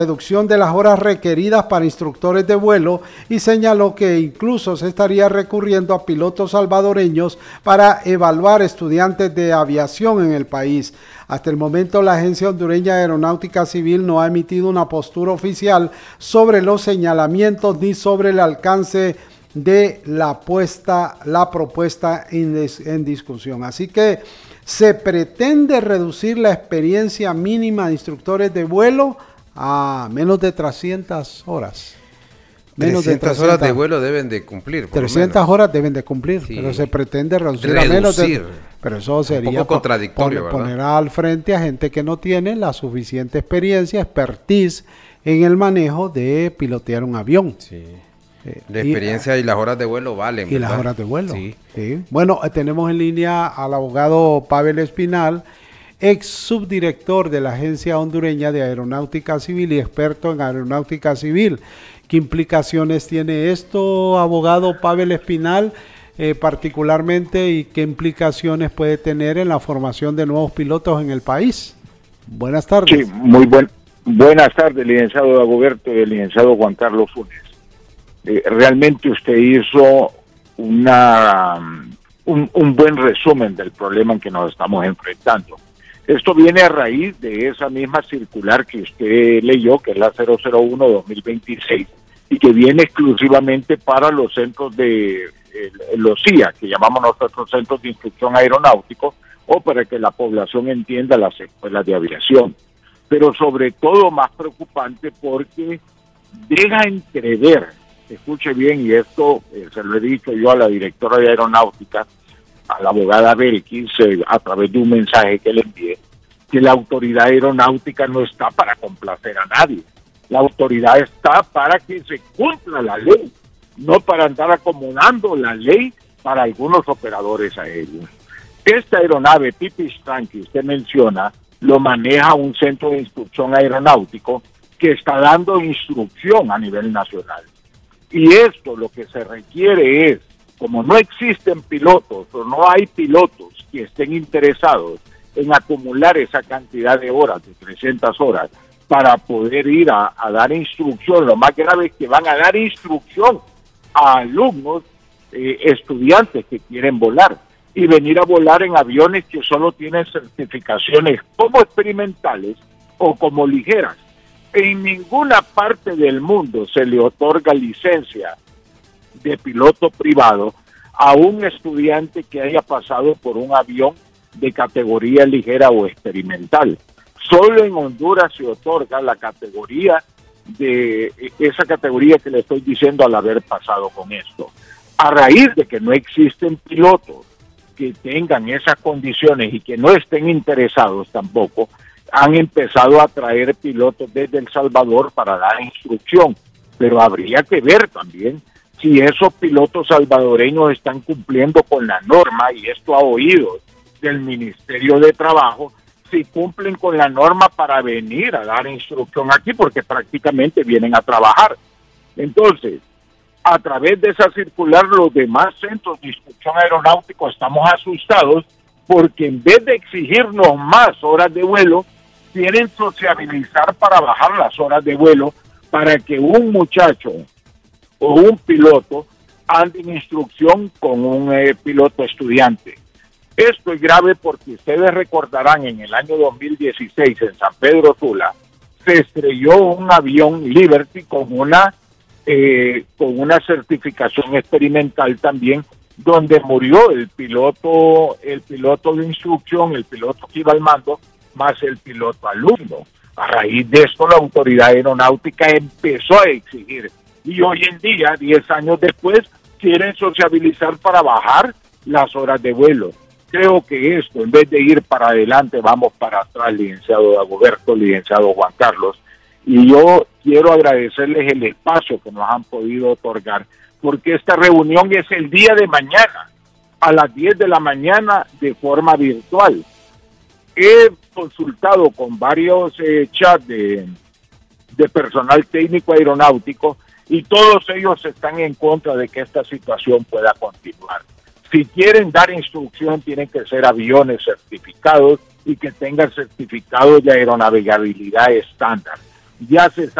reducción de las horas requeridas para instructores de vuelo y señaló que incluso se estaría recurriendo a pilotos salvadoreños para evaluar estudiantes de aviación en el país. Hasta el momento, la Agencia Hondureña de Aeronáutica Civil no ha emitido una postura oficial sobre los señalamientos ni sobre el alcance de la propuesta en discusión. Así que se pretende reducir la experiencia mínima de instructores de vuelo a menos de 300 horas. Menos 300 horas de vuelo deben de cumplir. 300 horas deben de cumplir, sí. Pero se pretende reducir a menos de... Pero eso sería un poco contradictorio, poner al frente a gente que no tiene la suficiente experiencia, expertise en el manejo de pilotear un avión. Sí. La experiencia y las horas de vuelo valen, ¿verdad? Y las horas de vuelo. Sí. Sí. Bueno, tenemos en línea al abogado Pavel Espinal, ex subdirector de la Agencia Hondureña de Aeronáutica Civil y experto en aeronáutica civil. ¿Qué implicaciones tiene esto, abogado Pavel Espinal, particularmente, y qué implicaciones puede tener en la formación de nuevos pilotos en el país? Buenas tardes. Sí, buenas tardes, licenciado Dagoberto y el licenciado Juan Carlos Funes. Realmente usted hizo un buen resumen del problema en que nos estamos enfrentando. Esto viene a raíz de esa misma circular que usted leyó, que es la 001-2026, y que viene exclusivamente para los centros de los CIA, que llamamos nosotros centros de instrucción aeronáutico, o para que la población entienda las escuelas de aviación. Pero sobre todo más preocupante porque deja entrever, escuche bien, y esto se lo he dicho yo a la directora de aeronáutica, a la abogada Belkis, a través de un mensaje que le envié, que la autoridad aeronáutica no está para complacer a nadie. La autoridad está para que se cumpla la ley, no para andar acomodando la ley para algunos operadores aéreos. Esta aeronave Pipistrán que usted menciona, lo maneja un centro de instrucción aeronáutico que está dando instrucción a nivel nacional. Y esto lo que se requiere es, como no existen pilotos o no hay pilotos que estén interesados en acumular esa cantidad de horas, de 300 horas, para poder ir a dar instrucción, lo más grave es que van a dar instrucción a alumnos, estudiantes que quieren volar, y venir a volar en aviones que solo tienen certificaciones como experimentales o como ligeras. En ninguna parte del mundo se le otorga licencia de piloto privado a un estudiante que haya pasado por un avión de categoría ligera o experimental. Solo en Honduras se otorga la categoría de esa categoría que le estoy diciendo al haber pasado con esto. A raíz de que no existen pilotos que tengan esas condiciones y que no estén interesados tampoco, han empezado a traer pilotos desde El Salvador para dar instrucción, pero habría que ver también si esos pilotos salvadoreños están cumpliendo con la norma, y esto a oídos del Ministerio de Trabajo, si cumplen con la norma para venir a dar instrucción aquí, porque prácticamente vienen a trabajar. Entonces, a través de esa circular, los demás centros de instrucción aeronáutico estamos asustados porque en vez de exigirnos más horas de vuelo, quieren sociabilizar para bajar las horas de vuelo para que un muchacho o un piloto ande en instrucción con un piloto estudiante. Esto es grave porque ustedes recordarán en el año 2016 en San Pedro Sula se estrelló un avión Liberty con una certificación experimental también, donde murió el piloto de instrucción, el piloto que iba al mando, más el piloto alumno. A raíz de esto la autoridad aeronáutica empezó a exigir, y hoy en día, 10 años después, quieren sociabilizar para bajar las horas de vuelo. Creo que esto, en vez de ir para adelante, vamos para atrás, licenciado Dagoberto, licenciado Juan Carlos, y yo quiero agradecerles el espacio que nos han podido otorgar, porque esta reunión es el día de mañana, a las 10 de la mañana, de forma virtual. He consultado con varios chats de personal técnico aeronáutico, y todos ellos están en contra de que esta situación pueda continuar. Si quieren dar instrucción, tienen que ser aviones certificados y que tengan certificados de aeronavegabilidad estándar. ya se está